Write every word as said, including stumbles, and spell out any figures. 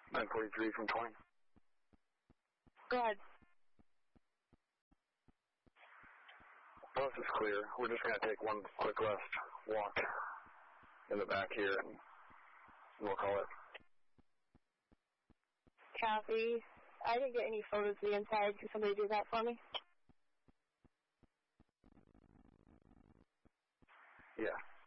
nine forty-three from twenty. Go ahead. Bus is clear. We're just going to take one quick last walk in the back here, and we'll call it. Copy. I didn't get any photos of the inside. Can somebody do that for me? Yeah.